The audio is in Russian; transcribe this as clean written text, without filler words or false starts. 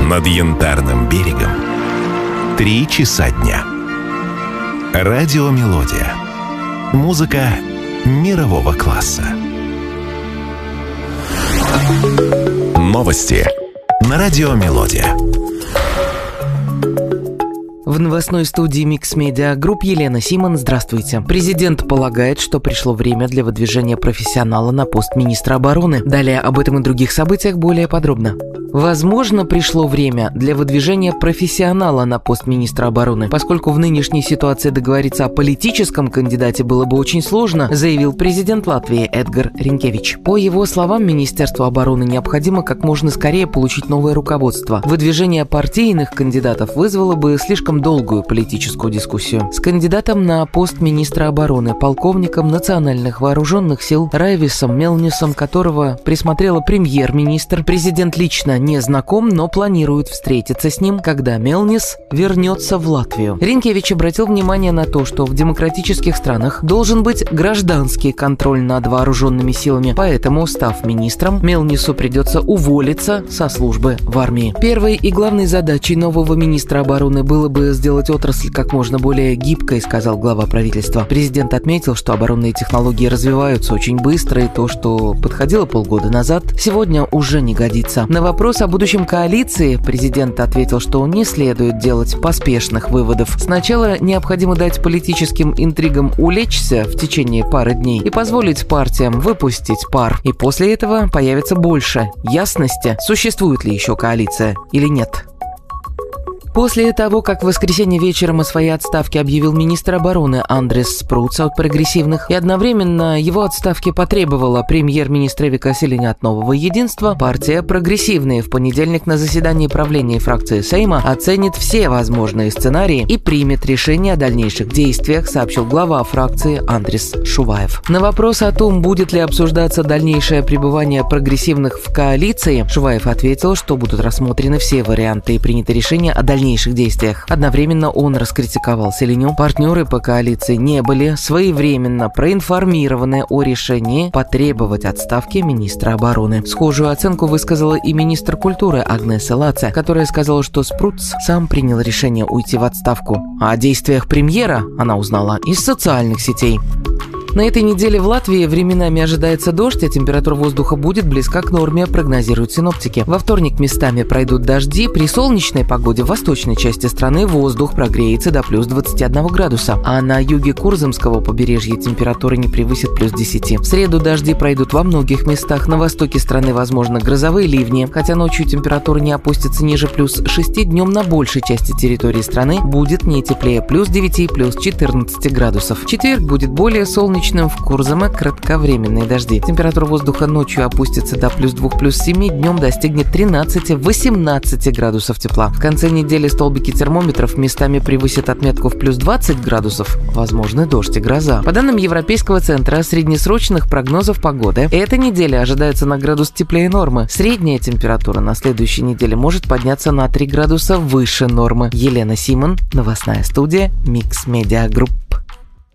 Над Янтарным берегом 3 часа дня. Радиомелодия. Музыка мирового класса. Новости на Радиомелодия. В новостной студии Mix Media Group Елена Симон. Здравствуйте. Президент полагает, что пришло время для выдвижения профессионала на пост министра обороны. Далее об этом и других событиях более подробно. Возможно, пришло время для выдвижения профессионала на пост министра обороны. Поскольку в нынешней ситуации договориться о политическом кандидате было бы очень сложно, заявил президент Латвии Эдгар Ринкевич. По его словам, Министерству обороны необходимо как можно скорее получить новое руководство. Выдвижение партийных кандидатов вызвало бы слишком долгую политическую дискуссию. С кандидатом на пост министра обороны, полковником национальных вооруженных сил Райвисом Мелнисом, которого присмотрела премьер-министр, президент лично не знаком, но планирует встретиться с ним, когда Мелнис вернется в Латвию. Ринкевич обратил внимание на то, что в демократических странах должен быть гражданский контроль над вооруженными силами, поэтому, став министром, Мелнису придется уволиться со службы в армии. Первой и главной задачей нового министра обороны было бы сделать отрасль как можно более гибкой, сказал глава правительства. Президент отметил, что оборонные технологии развиваются очень быстро, и то, что подходило полгода назад, сегодня уже не годится. На вопрос о будущем коалиции президент ответил, что не следует делать поспешных выводов. Сначала необходимо дать политическим интригам улечься в течение пары дней и позволить партиям выпустить пар. И после этого появится больше ясности, существует ли еще коалиция или нет. После того, как в воскресенье вечером о своей отставке объявил министр обороны Андрис Спруц от прогрессивных, и одновременно его отставки потребовала премьер-министр Вика Силиня от Нового Единства, партия «Прогрессивные» в понедельник на заседании правления фракции Сейма оценит все возможные сценарии и примет решение о дальнейших действиях, сообщил глава фракции Андрис Шуваев. На вопрос о том, будет ли обсуждаться дальнейшее пребывание прогрессивных в коалиции, Шуваев ответил, что будут рассмотрены все варианты и принято решение о дальнейших действиях. Одновременно он раскритиковал Силиню. Партнеры по коалиции не были своевременно проинформированы о решении потребовать отставки министра обороны. Схожую оценку высказала и министр культуры Агнеса Лаце, которая сказала, что Спруц сам принял решение уйти в отставку. О действиях премьера она узнала из социальных сетей. На этой неделе в Латвии временами ожидается дождь, а температура воздуха будет близка к норме, прогнозируют синоптики. Во вторник местами пройдут дожди. При солнечной погоде в восточной части страны воздух прогреется до плюс 21 градуса, а на юге Курзамского побережья температура не превысит плюс 10. В среду дожди пройдут во многих местах. На востоке страны возможны грозовые ливни, хотя ночью температура не опустится ниже плюс 6, днем на большей части территории страны будет не теплее плюс 9, плюс 14 градусов. В четверг будет более солнечный. В Курзаме кратковременные дожди. Температура воздуха ночью опустится до плюс 2, плюс 7, днем достигнет 13-18 градусов тепла. В конце недели столбики термометров местами превысят отметку в плюс 20 градусов. Возможны дождь и гроза. По данным Европейского центра среднесрочных прогнозов погоды, эта неделя ожидается на градус теплее нормы. Средняя температура на следующей неделе может подняться на 3 градуса выше нормы. Елена Симон, новостная студия Mix Media Group.